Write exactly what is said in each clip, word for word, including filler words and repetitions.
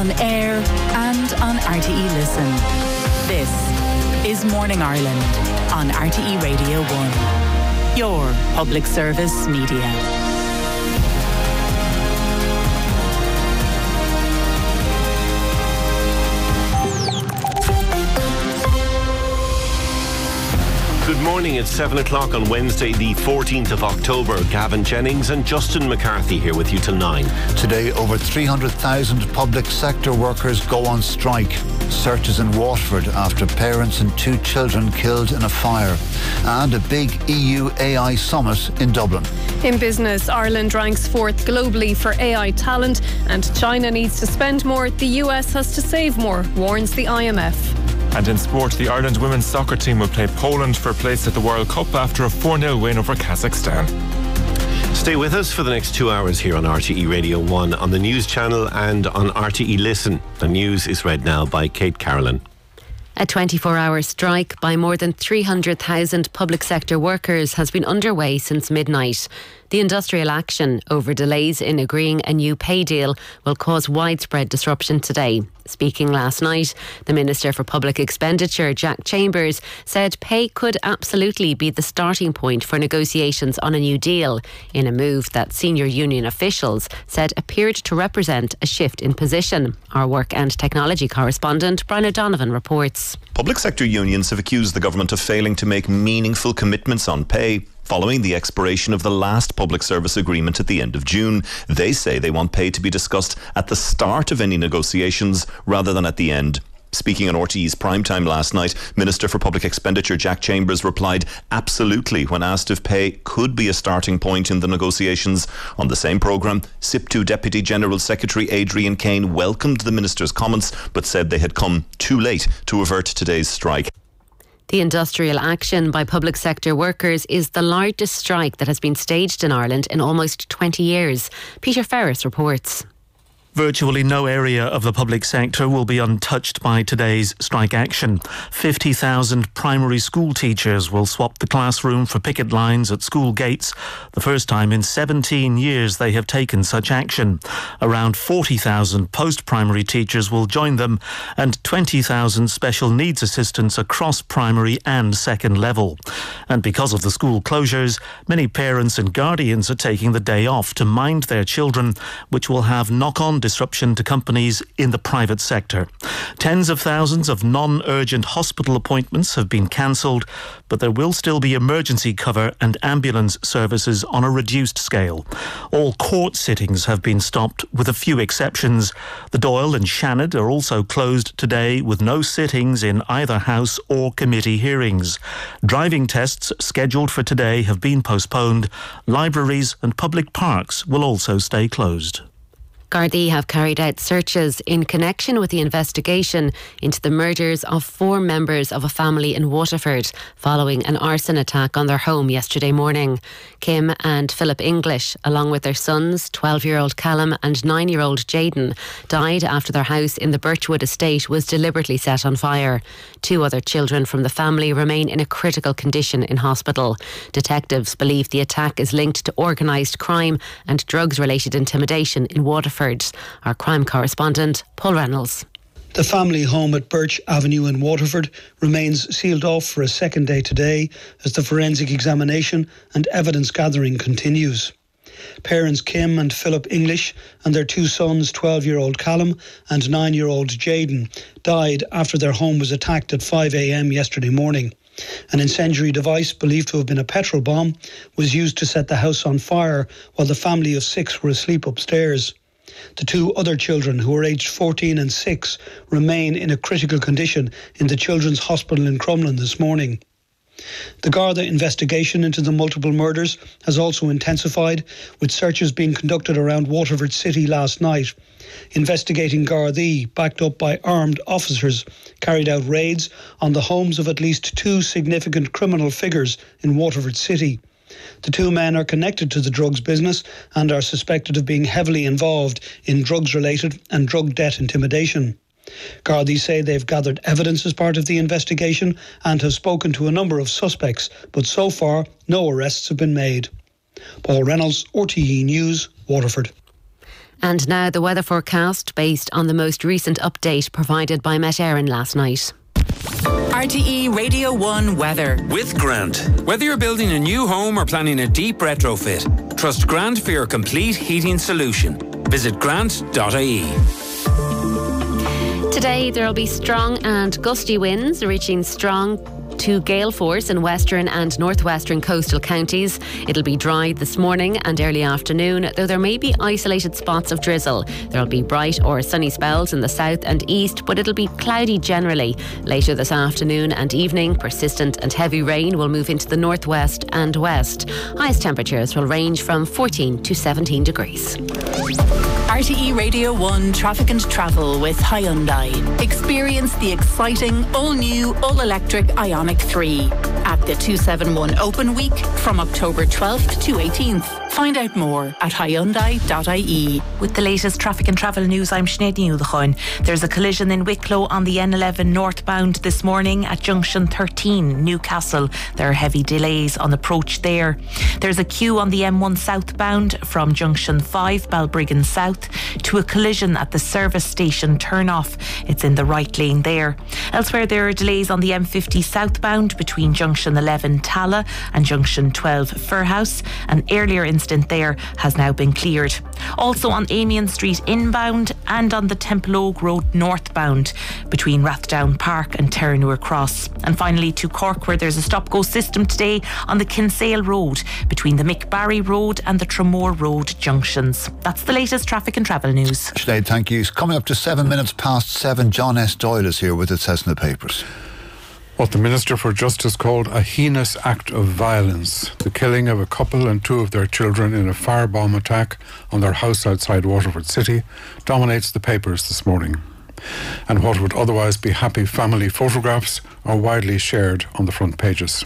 on air and on R T E Listen. This is Morning Ireland on R T E Radio one. Your public service media. Good morning, it's seven o'clock on Wednesday the fourteenth of October. Gavin Jennings and Justin McCarthy here with you till nine. Today over three hundred thousand public sector workers go on strike. Searches in Waterford after parents and two children killed in a fire. And a big E U A I summit in Dublin. In business, Ireland ranks fourth globally for A I talent, and China needs to spend more. The U S has to save more, warns the I M F. And in sport, the Ireland women's soccer team will play Poland for a place at the World Cup after a four nil win over Kazakhstan. Stay with us for the next two hours here on R T E Radio one, on the news channel and on R T E Listen. The news is read now by Kate Carolyn. A twenty-four hour strike by more than three hundred thousand public sector workers has been underway since midnight. The industrial action over delays in agreeing a new pay deal will cause widespread disruption today. Speaking last night, the Minister for Public Expenditure, Jack Chambers, said pay could absolutely be the starting point for negotiations on a new deal, in a move that senior union officials said appeared to represent a shift in position. Our work and technology correspondent, Brian O'Donovan, reports. Public sector unions have accused the government of failing to make meaningful commitments on pay. Following the expiration of the last public service agreement at the end of June, they say they want pay to be discussed at the start of any negotiations rather than at the end. Speaking on R T E's primetime last night, Minister for Public Expenditure Jack Chambers replied absolutely when asked if pay could be a starting point in the negotiations. On the same programme, S I P two Deputy General Secretary Adrian Kane welcomed the Minister's comments but said they had come too late to avert today's strike. The industrial action by public sector workers is the largest strike that has been staged in Ireland in almost twenty years. Peter Ferris reports. Virtually no area of the public sector will be untouched by today's strike action. fifty thousand primary school teachers will swap the classroom for picket lines at school gates. The first time in seventeen years they have taken such action. Around forty thousand post-primary teachers will join them, and twenty thousand special needs assistants across primary and second level. And because of the school closures, many parents and guardians are taking the day off to mind their children, which will have knock-on disruption to companies in the private sector. Tens of thousands of non-urgent hospital appointments have been cancelled, but there will still be emergency cover and ambulance services on a reduced scale. All court sittings have been stopped, with a few exceptions. The Dáil and Seanad are also closed today, with no sittings in either House or committee hearings. Driving tests scheduled for today have been postponed. Libraries and public parks will also stay closed. Gardaí have carried out searches in connection with the investigation into the murders of four members of a family in Waterford following an arson attack on their home yesterday morning. Kim and Philip English, along with their sons, twelve-year-old Callum and nine-year-old Jayden, died after their house in the Birchwood estate was deliberately set on fire. Two other children from the family remain in a critical condition in hospital. Detectives believe the attack is linked to organised crime and drugs-related intimidation in Waterford. Our crime correspondent, Paul Reynolds. The family home at Birch Avenue in Waterford remains sealed off for a second day today as the forensic examination and evidence gathering continues. Parents Kim and Philip English and their two sons, twelve-year-old Callum and nine-year-old Jayden, died after their home was attacked at five a.m. yesterday morning. An incendiary device believed to have been a petrol bomb was used to set the house on fire while the family of six were asleep upstairs. The two other children, who are aged fourteen and six, remain in a critical condition in the Children's Hospital in Crumlin this morning. The Garda investigation into the multiple murders has also intensified, with searches being conducted around Waterford City last night. Investigating Gardaí, backed up by armed officers, carried out raids on the homes of at least two significant criminal figures in Waterford City. The two men are connected to the drugs business and are suspected of being heavily involved in drugs-related and drug debt intimidation. Gardaí say they've gathered evidence as part of the investigation and have spoken to a number of suspects, but so far no arrests have been made. Paul Reynolds, R T E News, Waterford. And now the weather forecast based on the most recent update provided by Met Éireann last night. R T E Radio one weather. With Grant. Whether you're building a new home or planning a deep retrofit, trust Grant for your complete heating solution. Visit grant dot I E. Today there will be strong and gusty winds reaching strong to gale force in western and northwestern coastal counties. It'll be dry this morning and early afternoon, though there may be isolated spots of drizzle. There'll be bright or sunny spells in the south and east, but it'll be cloudy generally. Later this afternoon and evening, persistent and heavy rain will move into the northwest and west. Highest temperatures will range from fourteen to seventeen degrees. R T E Radio one Traffic and Travel with Hyundai. Experience the exciting all-new, all-electric Ioniq three at the two seventy-one Open Week from October twelfth to eighteenth. Find out more at hyundai dot I E. With the latest traffic and travel news, I'm Sinead Newlachon. There's a collision in Wicklow on the N eleven northbound this morning at junction thirteen, Newcastle. There are heavy delays on approach there. There's a queue on the M one southbound from junction five, Balbriggan South, to a collision at the service station turn-off. It's in the right lane there. Elsewhere, there are delays on the M fifty southbound between junction eleven, Talla, and junction twelve, Firhouse. An earlier incident there has now been cleared. Also on Amiens Street inbound and on the Templeogue Road northbound between Rathdown Park and Terranure Cross. And finally to Cork, where there's a stop-go system today on the Kinsale Road between the McBarry Road and the Tremore Road junctions. That's the latest traffic and travel news. Sinead, thank you. Coming up to seven minutes past seven, John S. Doyle is here with it says in the papers. What the Minister for Justice called a heinous act of violence, the killing of a couple and two of their children in a firebomb attack on their house outside Waterford City, dominates the papers this morning. And what would otherwise be happy family photographs are widely shared on the front pages.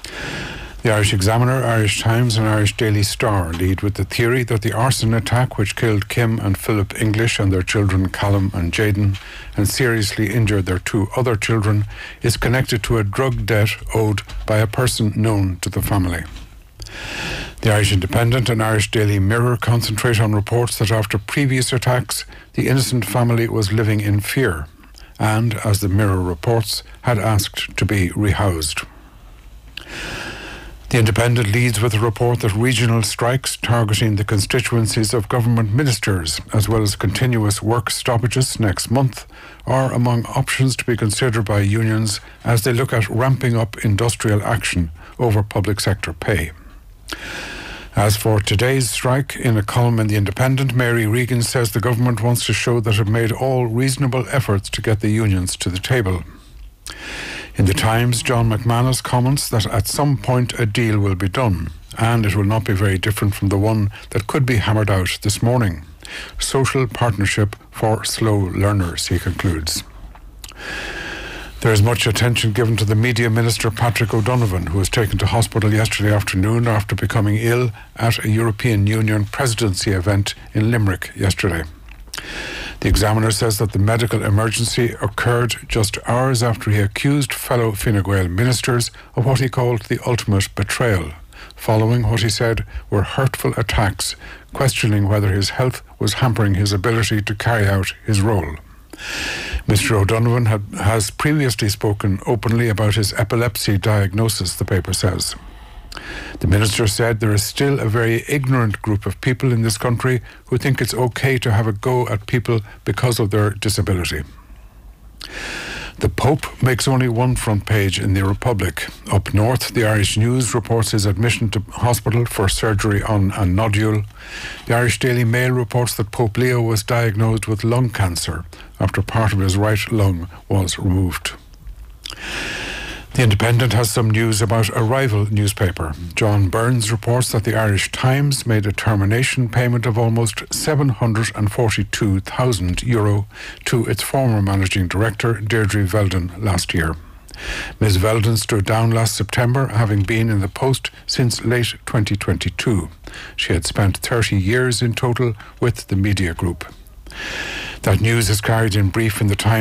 The Irish Examiner, Irish Times and Irish Daily Star lead with the theory that the arson attack which killed Kim and Philip English and their children Callum and Jayden and seriously injured their two other children is connected to a drug debt owed by a person known to the family. The Irish Independent and Irish Daily Mirror concentrate on reports that after previous attacks, the innocent family was living in fear and, as the Mirror reports, had asked to be rehoused. The Independent leads with a report that regional strikes targeting the constituencies of government ministers, as well as continuous work stoppages next month, are among options to be considered by unions as they look at ramping up industrial action over public sector pay. As for today's strike, in a column in The Independent, Mary Regan says the government wants to show that it made all reasonable efforts to get the unions to the table. In The Times, John McManus comments that at some point a deal will be done, and it will not be very different from the one that could be hammered out this morning. Social partnership for slow learners, he concludes. There is much attention given to the Media Minister Patrick O'Donovan, who was taken to hospital yesterday afternoon after becoming ill at a European Union presidency event in Limerick yesterday. The Examiner says that the medical emergency occurred just hours after he accused fellow Fine Gael ministers of what he called the ultimate betrayal, following what he said were hurtful attacks, questioning whether his health was hampering his ability to carry out his role. Mister O'Donovan had, has previously spoken openly about his epilepsy diagnosis, the paper says. The minister said there is still a very ignorant group of people in this country who think it's okay to have a go at people because of their disability. The Pope makes only one front page in the Republic. Up north, the Irish News reports his admission to hospital for surgery on a nodule. The Irish Daily Mail reports that Pope Leo was diagnosed with lung cancer after part of his right lung was removed. The Independent has some news about a rival newspaper. John Burns reports that the Irish Times made a termination payment of almost seven hundred forty-two thousand euro to its former managing director, Deirdre Veldon, last year. Miz Veldon stood down last September, having been in the post since late twenty twenty-two. She had spent thirty years in total with the media group. That news is carried in brief in the Times